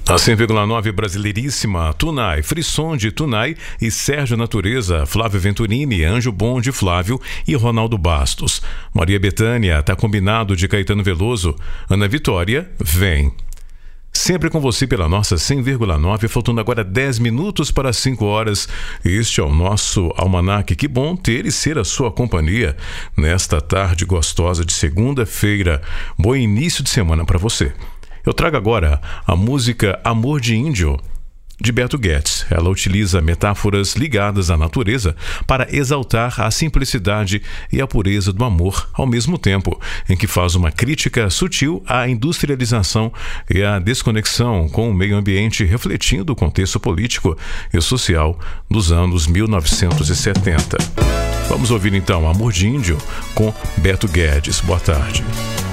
A 100,9 Brasileiríssima, Tunai, Frisson de Tunai e Sérgio Natureza, Flávio Venturini, Anjo Bom de Flávio e Ronaldo Bastos. Maria Bethânia, Tá Combinado de Caetano Veloso. Ana Vitória, Vem. Sempre com você pela nossa 100,9, faltando agora 10 minutos para 5 horas. Este é o nosso almanaque. Que bom ter e ser a sua companhia nesta tarde gostosa de segunda-feira. Bom início de semana para você. Eu trago agora a música Amor de Índio, de Beto Guedes. Ela utiliza metáforas ligadas à natureza para exaltar a simplicidade e a pureza do amor, ao mesmo tempo em que faz uma crítica sutil à industrialização e à desconexão com o meio ambiente, refletindo o contexto político e social dos anos 1970. Vamos ouvir então Amor de Índio com Beto Guedes. Boa tarde.